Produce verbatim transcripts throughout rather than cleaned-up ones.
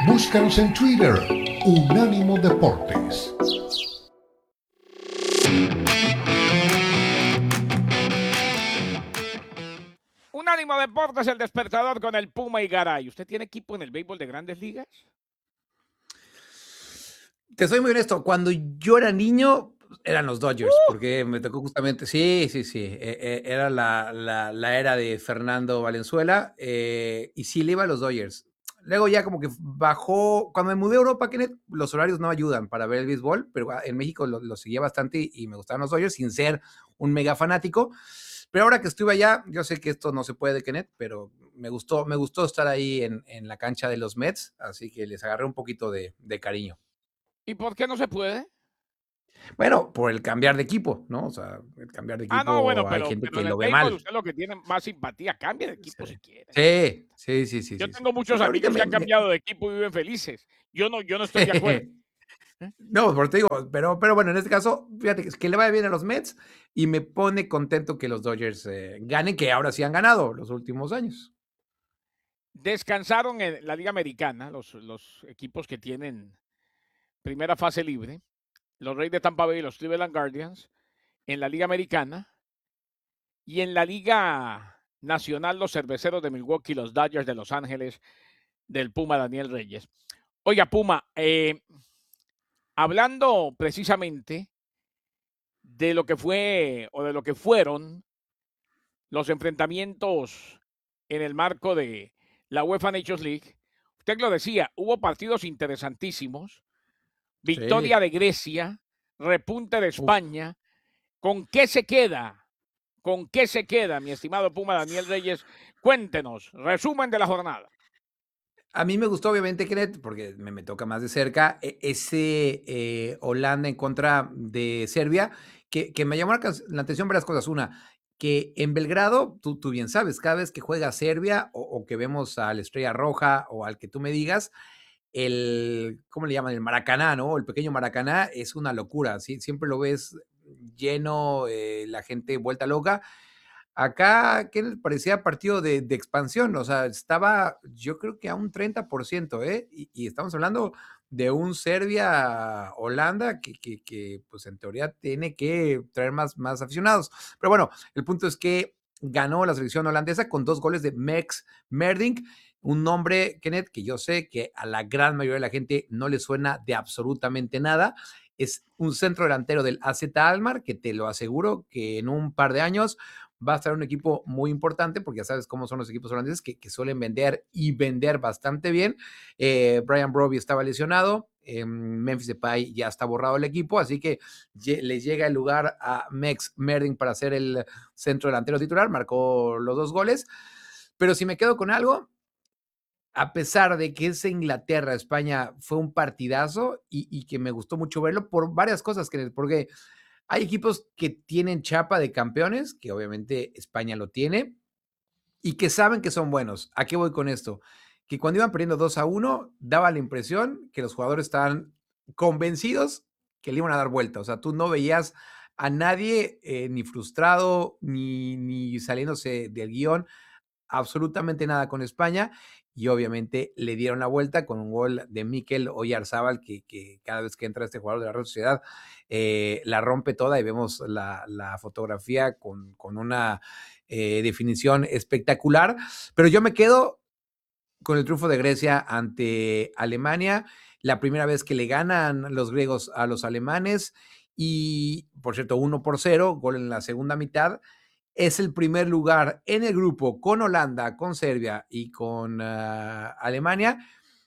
Búscanos en Twitter, Unánimo Deportes. Unánimo Deportes, el despertador con el Puma y Garay. ¿Usted tiene equipo en el béisbol de Grandes Ligas? Te soy muy honesto, cuando yo era niño eran los Dodgers, uh. porque me tocó justamente, sí, sí, sí, eh, eh, era la, la, la era de Fernando Valenzuela, eh, y sí le iba a los Dodgers. Luego ya como que bajó, cuando me mudé a Europa, Kenneth, los horarios no ayudan para ver el béisbol, pero en México lo, lo seguía bastante y, y me gustaban los Dodgers sin ser un mega fanático. Pero ahora que estuve allá, yo sé que esto no se puede, Kenneth, pero me gustó, me gustó estar ahí en, en la cancha de los Mets, así que les agarré un poquito de, de cariño. ¿Y por qué no se puede? Bueno, por el cambiar de equipo, ¿no? O sea, el cambiar de equipo, ah, no, bueno, hay pero, gente pero que en el lo ve béisbol mal. usted lo que tiene más simpatía, cambie de equipo sí. si quiere. Sí, sí, sí, sí. Yo sí, tengo sí. muchos Pues amigos me, que han cambiado me... de equipo y viven felices. Yo no, yo no estoy de acuerdo. ¿Eh? No, por te digo, pero, pero bueno, en este caso, fíjate que, que le vaya bien a los Mets y me pone contento que los Dodgers eh, ganen, que ahora sí han ganado los últimos años. Descansaron en la Liga Americana, los, los equipos que tienen primera fase libre, los Reyes de Tampa Bay y los Cleveland Guardians, en la Liga Americana, y en la Liga Nacional, los Cerveceros de Milwaukee, los Dodgers de Los Ángeles, del Puma Daniel Reyes. Oiga, Puma, eh, hablando precisamente de lo que fue o de lo que fueron los enfrentamientos en el marco de la UEFA Nations League, usted lo decía, hubo partidos interesantísimos, victoria sí. de Grecia, repunte de España. Uf. ¿Con qué se queda? ¿Con qué se queda, mi estimado Puma Daniel Reyes? Cuéntenos, resumen de la jornada. A mí me gustó, obviamente, Kenneth, porque me, me toca más de cerca, ese eh, Holanda en contra de Serbia, que, que me llamó la, la atención varias cosas. Una, que en Belgrado, tú, tú bien sabes, cada vez que juega Serbia o, o que vemos a la Estrella Roja o al que tú me digas, el, ¿cómo le llaman? El Maracaná, ¿no? El pequeño Maracaná es una locura, ¿sí? Siempre lo ves lleno, eh, la gente vuelta loca. Acá, ¿qué les parecía partido de, de expansión? O sea, estaba, yo creo que a un treinta por ciento, ¿eh? Y, y estamos hablando de un Serbia-Holanda que, que, que, pues en teoría tiene que traer más, más aficionados. Pero bueno, el punto es que ganó la selección holandesa con dos goles de Max Merdink, un nombre, Kenneth, que yo sé que a la gran mayoría de la gente no le suena de absolutamente nada. Es un centro delantero del A Z Alkmaar, que te lo aseguro que en un par de años va a estar un equipo muy importante, porque ya sabes cómo son los equipos holandeses, que, que suelen vender y vender bastante bien. Eh, Brian Brobby estaba lesionado, eh, Memphis Depay ya está borrado el equipo, así que le llega el lugar a Max Merdink para ser el centro delantero titular, marcó los dos goles, pero si me quedo con algo, a pesar de que ese Inglaterra-España fue un partidazo y, y que me gustó mucho verlo por varias cosas, porque hay equipos que tienen chapa de campeones, que obviamente España lo tiene, y que saben que son buenos. ¿A qué voy con esto? Que cuando iban perdiendo dos a uno, daba la impresión que los jugadores estaban convencidos que le iban a dar vuelta. O sea, tú no veías a nadie eh, ni frustrado, ni, ni saliéndose del guión, absolutamente nada con España, y obviamente le dieron la vuelta con un gol de Mikel Oyarzábal, que, que cada vez que entra este jugador de la Real Sociedad eh, la rompe toda, y vemos la, la fotografía con, con una eh, definición espectacular. Pero yo me quedo con el triunfo de Grecia ante Alemania, la primera vez que le ganan los griegos a los alemanes, y por cierto, uno por cero, gol en la segunda mitad. Es el primer lugar en el grupo con Holanda, con Serbia y con uh, Alemania.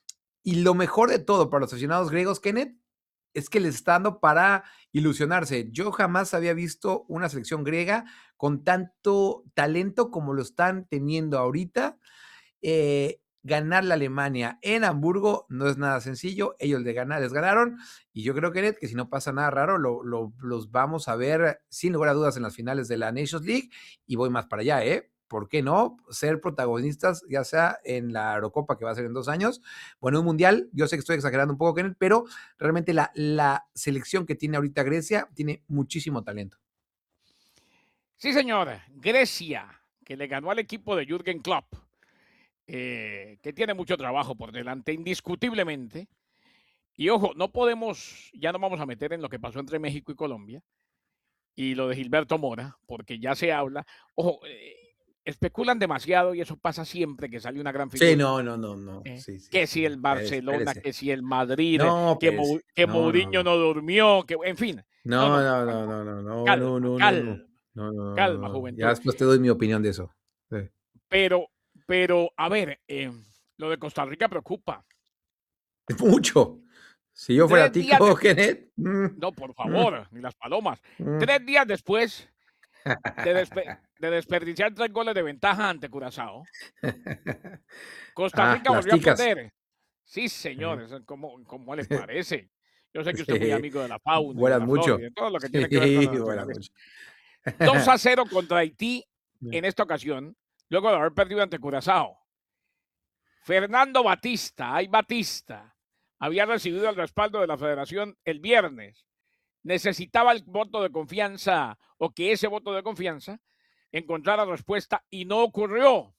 Y lo mejor de todo para los aficionados griegos, Kenneth, es que les está dando para ilusionarse. Yo jamás había visto una selección griega con tanto talento como lo están teniendo ahorita. Eh, ganar la Alemania en Hamburgo no es nada sencillo. Ellos de ganar les ganaron, y yo creo, Kenneth, que si no pasa nada raro, lo, lo, los vamos a ver sin lugar a dudas en las finales de la Nations League, y voy más para allá, ¿eh? ¿Por qué no ser protagonistas, ya sea en la Eurocopa, que va a ser en dos años, bueno, un mundial? Yo sé que estoy exagerando un poco, Kenneth, pero realmente la, la selección que tiene ahorita Grecia tiene muchísimo talento. Sí, señora. Grecia, que le ganó al equipo de Jürgen Klopp. eh, que tiene mucho trabajo por delante, indiscutiblemente. Y ojo, no podemos, ya no vamos a meter en lo que pasó entre México y Colombia y lo de Gilberto Mora, porque ya se habla. Ojo, eh, especulan demasiado y eso pasa siempre que sale una gran Sí, figura. no, no, no, no. Eh, Sí, sí, que si sí. el Espérese, Barcelona, espérese. que si el Madrid, eh, No, que, Mou- espérese. que No, no, Mourinho no. no durmió, que, en fin. No, No, no, no, no, no, calma, no, no, no, no, calma, no, no, no. calma, No, no, no, calma, no. Ya juventud. después te doy mi opinión de eso. Sí. Pero, pero, a ver, eh, lo de Costa Rica preocupa. Es mucho. Si yo fuera Tres días tico, de, Kenneth. mm, no, por mm, favor, ni las palomas. mm. Tres días después de, despe- de desperdiciar tres goles de ventaja ante Curazao, Costa Ah, Rica las volvió a ticas. perder. Sí, Eh, señores, ¿cómo, cómo le parece? Yo sé que usted es muy Sí, amigo de la fauna y de vuelas la flora y mucho. de todo lo que tiene que ver con Sí, la vuelas naturaleza. mucho. dos a cero contra Haití en esta ocasión, luego de haber perdido ante Curazao. Fernando Batista, ay Batista, había recibido el respaldo de la federación el viernes. Necesitaba el voto de confianza o que ese voto de confianza encontrara respuesta y no ocurrió.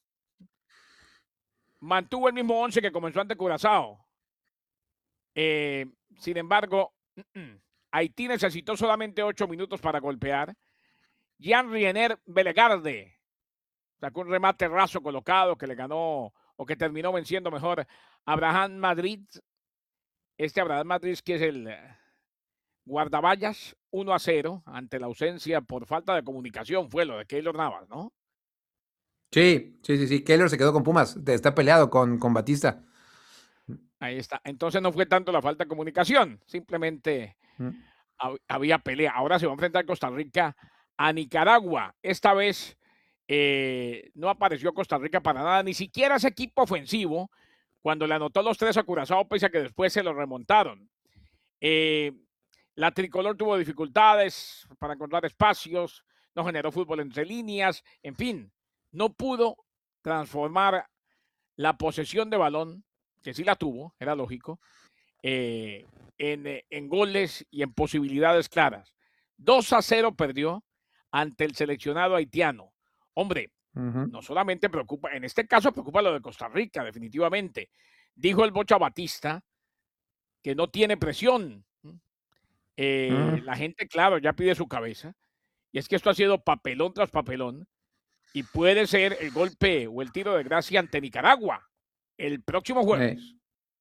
Mantuvo el mismo once que comenzó ante Curazao. Eh, sin embargo, mm, mm, Haití necesitó solamente ocho minutos para golpear. Jean-Riener Belegarde sacó un remate raso colocado que le ganó o que terminó venciendo mejor a Abraham Madrid. Este Abraham Madrid, que es el guardaballas, uno a cero ante la ausencia por falta de comunicación, fue lo de Keylor Navas, ¿no? Sí, sí, sí, sí. Keylor se quedó con Pumas. Está peleado con, con Batista. Ahí está. Entonces no fue tanto la falta de comunicación, simplemente Mm. había pelea. Ahora se va a enfrentar Costa Rica a Nicaragua. Esta vez eh, no apareció Costa Rica para nada, ni siquiera ese equipo ofensivo, cuando le anotó los tres a Curazao, pese a que después se lo remontaron. Eh, la tricolor tuvo dificultades para encontrar espacios, no generó fútbol entre líneas, en fin, no pudo transformar la posesión de balón, que sí la tuvo, era lógico, eh, en, eh, en goles y en posibilidades claras. dos a cero perdió ante el seleccionado haitiano. Hombre, Ujú. no solamente preocupa, en este caso preocupa lo de Costa Rica, definitivamente. Dijo el Bocha Batista que no tiene presión. Eh, Mm. la gente, claro, ya pide su cabeza. Y es que esto ha sido papelón tras papelón. Y puede ser el golpe o el tiro de gracia ante Nicaragua el próximo Eh. jueves.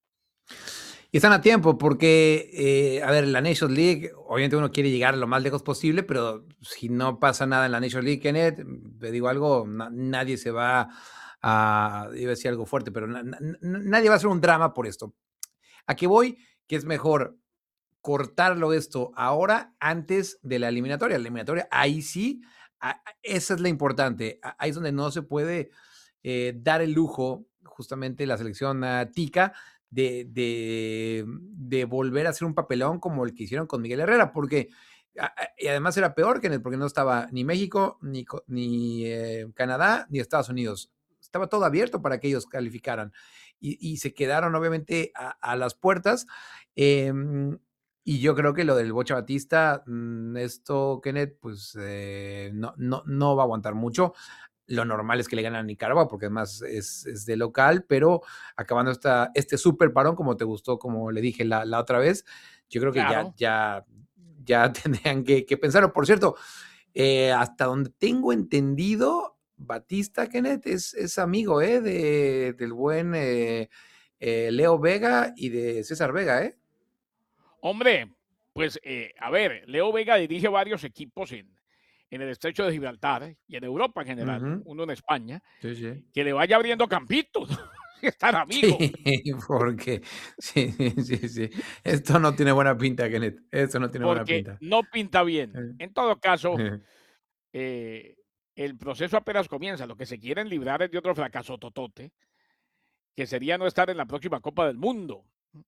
Y están a tiempo porque, eh, a ver, la Nations League, obviamente uno quiere llegar lo más lejos posible, pero si no pasa nada en la Nations League, Kenneth, te digo algo, na- nadie se va a, iba a decir algo fuerte, pero na- na- nadie va a hacer un drama por esto. ¿A qué voy? Que es mejor cortarlo esto ahora antes de la eliminatoria. La eliminatoria, ahí sí, a- a- esa es la importante. A- Ahí es donde no se puede eh, dar el lujo, justamente la selección uh, tica, de, de, de, volver a hacer un papelón como el que hicieron con Miguel Herrera, porque a, y además era peor que en el, porque no estaba ni México, ni, ni eh, Canadá, ni Estados Unidos. Estaba todo abierto para que ellos calificaran y, y se quedaron obviamente a, a las puertas. Eh, y yo creo que lo del Bocha Batista, mmm, esto, Kenneth, pues eh, no, no, no va a aguantar mucho. Lo normal es que le ganen a Nicaragua, porque además es, es de local, pero acabando esta, este súper parón, como te gustó, como le dije la, la otra vez, yo creo que ya, Claro. ya, ya tendrían que, que pensarlo. Por cierto, eh, hasta donde tengo entendido, Batista, Kenneth, es, es amigo eh, de, del buen eh, eh, Leo Vega y de César Vega, ¿eh? Hombre, pues eh, a ver, Leo Vega dirige varios equipos en, en el estrecho de Gibraltar y en Europa en general, Uh-huh. uno en España, Sí, sí. que le vaya abriendo campitos y estar amigo. Sí, porque sí, sí, sí. Esto no tiene buena pinta, Kenneth. Esto no tiene buena Porque pinta. no pinta bien. Eh, En todo caso, eh. eh, el proceso apenas comienza. Lo que se quieren librar es de otro fracaso totote, que sería no estar en la próxima Copa del Mundo.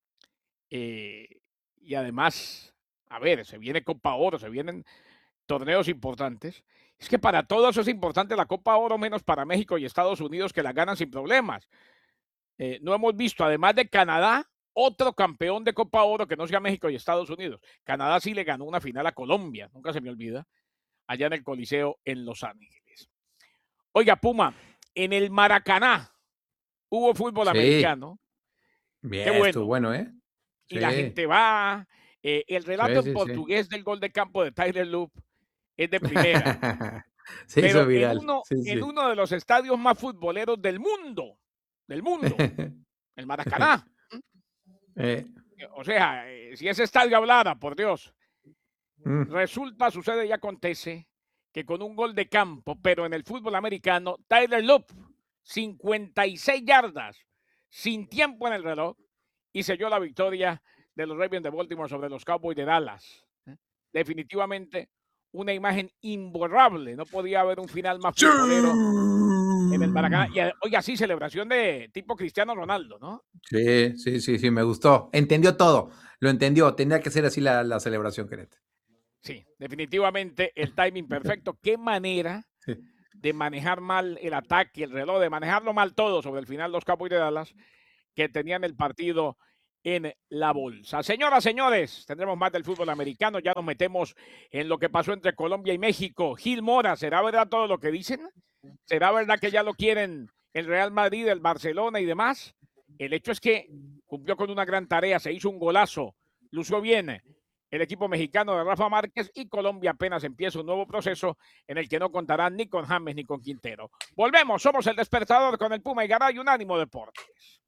Eh, y además, a ver, se viene Copa Oro, se vienen torneos importantes. Es que para todos es importante la Copa Oro, menos para México y Estados Unidos, que la ganan sin problemas. Eh, no hemos visto, además de Canadá, otro campeón de Copa Oro que no sea México y Estados Unidos. Canadá sí le ganó una final a Colombia, nunca se me olvida, allá en el Coliseo en Los Ángeles. Oiga, Puma, en el Maracaná hubo fútbol Sí. americano. Bien, Qué bueno. estuvo bueno, ¿eh? Y la Sí. gente va. Eh, el relato Sí, en sí, sí. portugués del gol de campo de Tyler Loop es de primera. Se hizo Pero en viral. uno, Sí, en sí. uno de los estadios más futboleros del mundo, del mundo, el Maracaná. Eh, O sea, eh, si ese estadio hablara, por Dios, mm. resulta, sucede y acontece que con un gol de campo, pero en el fútbol americano, Tyler Loop, cincuenta y seis yardas, sin tiempo en el reloj, y selló la victoria de los Ravens de Baltimore sobre los Cowboys de Dallas. Definitivamente una imagen imborrable. No podía haber un final más futbolero en el Maracaná. Y oiga, sí, celebración de tipo Cristiano Ronaldo, ¿no? Sí, sí, sí, sí, me gustó. Entendió todo. Lo entendió. Tenía que ser así la, la celebración, Kenneth. Sí, definitivamente el timing perfecto. Qué manera Sí. de manejar mal el ataque, el reloj, de manejarlo mal todo sobre el final los Cowboys de Dallas, que tenían el partido en la bolsa. Señoras, señores, tendremos más del fútbol americano. Ya nos metemos en lo que pasó entre Colombia y México. Gil Mora, ¿será verdad todo lo que dicen? ¿Será verdad que ya lo quieren el Real Madrid, el Barcelona y demás? El hecho es que cumplió con una gran tarea, se hizo un golazo, lució bien el equipo mexicano de Rafa Márquez, y Colombia apenas empieza un nuevo proceso en el que no contarán ni con James ni con Quintero. Volvemos, somos el despertador con el Puma y Garay, Unánimo Deportes.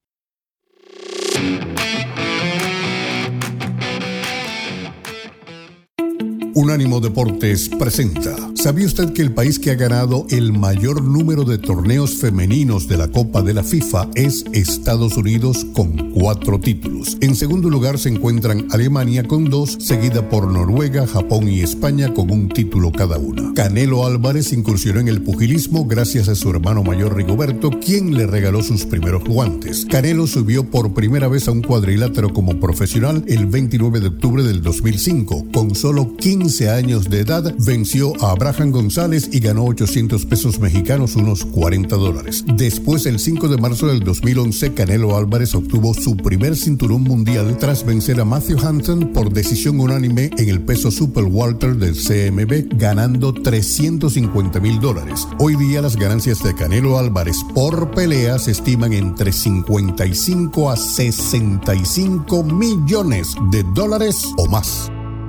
Unánimo Deportes presenta. ¿Sabía usted que el país que ha ganado el mayor número de torneos femeninos de la Copa de la FIFA es Estados Unidos con cuatro títulos? En segundo lugar se encuentran Alemania con dos, seguida por Noruega, Japón y España con un título cada una. Canelo Álvarez incursionó en el pugilismo gracias a su hermano mayor Rigoberto, quien le regaló sus primeros guantes. Canelo subió por primera vez a un cuadrilátero como profesional el veintinueve de octubre del dos mil cinco. Con solo quince años de edad, venció a Abraham González y ganó ochocientos pesos mexicanos, unos cuarenta dólares. Después, el cinco de marzo del dos mil once, Canelo Álvarez obtuvo su primer cinturón mundial tras vencer a Matthew Hampton por decisión unánime en el peso super welter del C M B, ganando trescientos cincuenta mil dólares. Hoy día las ganancias de Canelo Álvarez por pelea se estiman entre cincuenta y cinco a sesenta y cinco millones de dólares o más.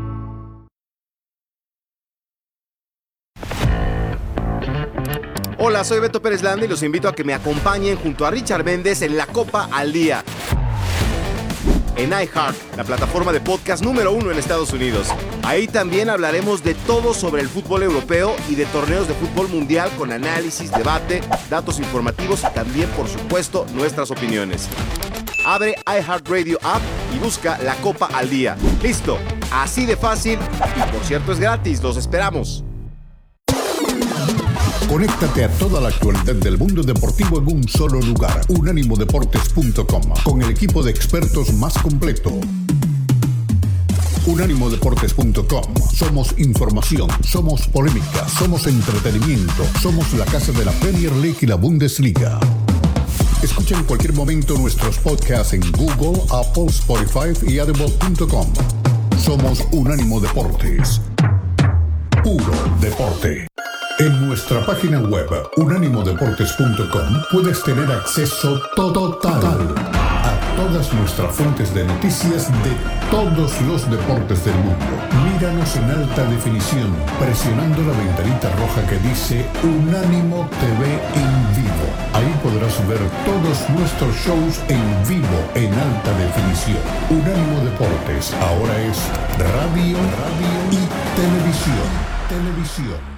Hola, soy Beto Pérez Landa y los invito a que me acompañen junto a Richard Méndez en La Copa al Día en iHeart, la plataforma de podcast número uno en Estados Unidos. Ahí también hablaremos de todo sobre el fútbol europeo y de torneos de fútbol mundial con análisis, debate, datos informativos y también, por supuesto, nuestras opiniones. Abre iHeartRadio App y busca La Copa al Día. Listo, así de fácil y por cierto es gratis, los esperamos. Conéctate a toda la actualidad del mundo deportivo en un solo lugar. unánimo deportes punto com, con el equipo de expertos más completo. unánimo deportes punto com. Somos información, somos polémica, somos entretenimiento, somos la casa de la Premier League y la Bundesliga. Escucha en cualquier momento nuestros podcasts en Google, Apple, Spotify y audible punto com. Somos Unánimo Deportes. Puro deporte. En nuestra página web, unánimo deportes punto com, puedes tener acceso total a todas nuestras fuentes de noticias de todos los deportes del mundo. Míranos en alta definición, presionando la ventanita roja que dice Unánimo T V en vivo. Ahí podrás ver todos nuestros shows en vivo en alta definición. Unánimo Deportes ahora es radio, radio y televisión. Televisión.